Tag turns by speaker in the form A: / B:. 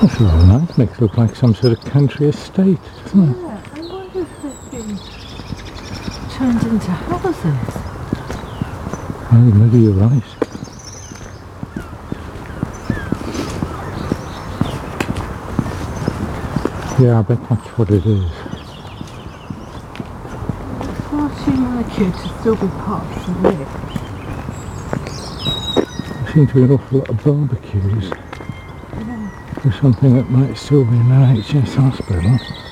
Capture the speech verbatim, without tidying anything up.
A: That's really nice. Makes it look like some sort of country estate, doesn't it?
B: Yeah, I wonder if they've been turned into houses.
A: Oh, maybe you're right. Yeah, I bet that's what it is.
B: It's far too like it to still be part of the lake.
A: There seem to be an awful lot of barbecues.
B: Yeah.
A: There's something that might still be an N H S hospital.